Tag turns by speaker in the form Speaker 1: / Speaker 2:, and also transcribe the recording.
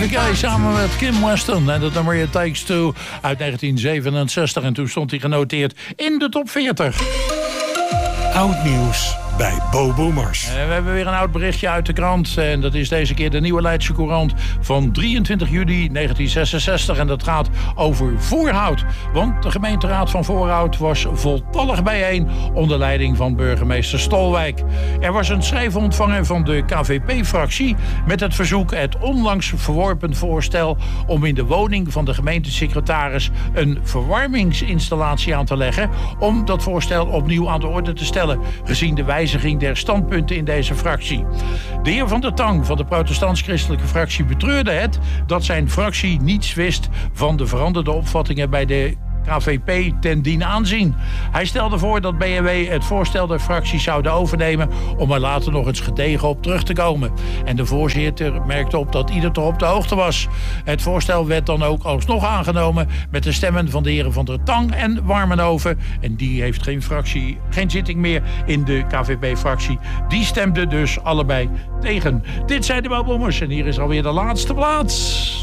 Speaker 1: Marvin Gaye samen met Kim Weston. En dat nummer It Takes Two uit 1967. En toen stond hij genoteerd in de top 40.
Speaker 2: Oud nieuws bij Bo Boomers.
Speaker 1: We hebben weer een oud berichtje uit de krant. En dat is deze keer de Nieuwe Leidse Courant van 23 juli 1966. En dat gaat over Voorhout. Want de gemeenteraad van Voorhout was voltallig bijeen onder leiding van burgemeester Stolwijk. Er was een schrijf ontvangen van de KVP-fractie met het verzoek het onlangs verworpen voorstel om in de woning van de gemeentesecretaris een verwarmingsinstallatie aan te leggen, om dat voorstel opnieuw aan de orde te stellen, gezien de wijziging der standpunten in deze fractie. De heer Van der Tang van de protestants-christelijke fractie betreurde het dat zijn fractie niets wist van de veranderde opvattingen bij de KVP ten dien aanzien. Hij stelde voor dat BNW het voorstel der fractie zouden overnemen om er later nog eens gedegen op terug te komen. En de voorzitter merkte op dat ieder toch op de hoogte was. Het voorstel werd dan ook alsnog aangenomen met de stemmen van de heren Van der Tang en Warmenhoven. En die heeft geen zitting meer in de KVP-fractie. Die stemden dus allebei tegen. Dit zijn de Bo Boomers en hier is alweer de laatste plaats.